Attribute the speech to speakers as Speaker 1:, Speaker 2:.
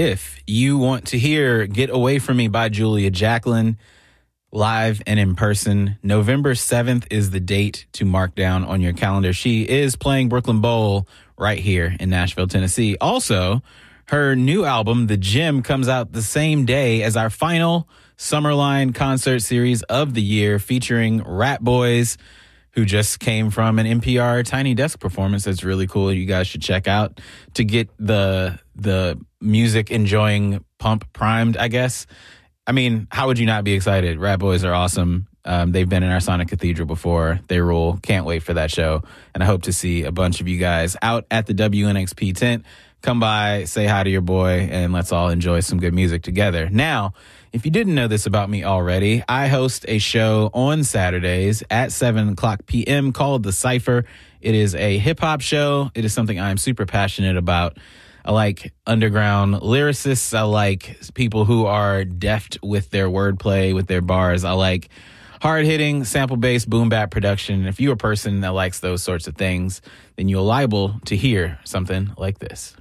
Speaker 1: if you want to hear Get Away From Me by Julia Jacklin live and in person, November 7th is the date to mark down on your calendar. She is playing Brooklyn Bowl right here in Nashville, Tennessee. Also, her new album, The Gym, comes out the same day as our final Summerline concert series of the year, featuring Rat Boys, who just came from an NPR Tiny Desk performance that's really cool. You guys should check out to get the music enjoying pump primed, I guess. I mean, how would you not be excited? Rat Boys are awesome. They've been in our Sonic Cathedral before. They rule. Can't wait for that show. And I hope to see a bunch of you guys out at the WNXP tent. Come by, say hi to your boy, and let's all enjoy some good music together. Now, if you didn't know this about me already, I host a show on Saturdays at 7 o'clock p.m. called The Cypher. It is a hip-hop show. It is something I'm super passionate about. I like underground lyricists. I like people who are deft with their wordplay, with their bars. I like hard-hitting, sample-based, boom-bap production. If you're a person that likes those sorts of things, then you're liable to hear something like this.